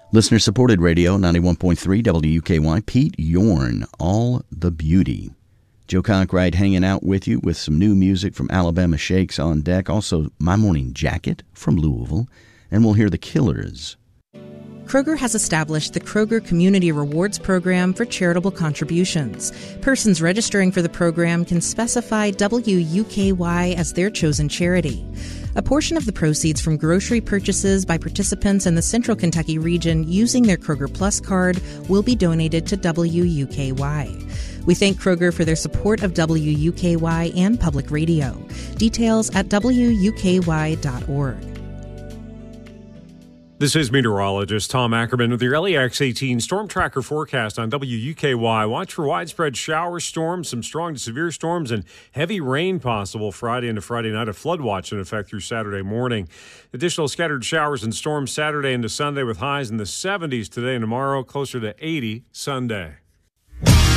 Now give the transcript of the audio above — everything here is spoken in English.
Listener-supported radio, 91.3 WUKY, Pete Yorn, All the Beauty. Joe Conkright hanging out with you with some new music from Alabama Shakes on deck. Also, My Morning Jacket from Louisville. And we'll hear The Killers. Kroger has established the Kroger Community Rewards Program for charitable contributions. Persons registering for the program can specify WUKY as their chosen charity. A portion of the proceeds from grocery purchases by participants in the Central Kentucky region using their Kroger Plus card will be donated to WUKY. We thank Kroger for their support of WUKY and public radio. Details at WUKY.org. This is meteorologist Tom Ackerman with your LEX 18 Storm Tracker forecast on WUKY. Watch for widespread shower storms, some strong to severe storms, and heavy rain possible Friday into Friday night. A flood watch in effect through Saturday morning. Additional scattered showers and storms Saturday into Sunday with highs in the 70s today and tomorrow, closer to 80 Sunday.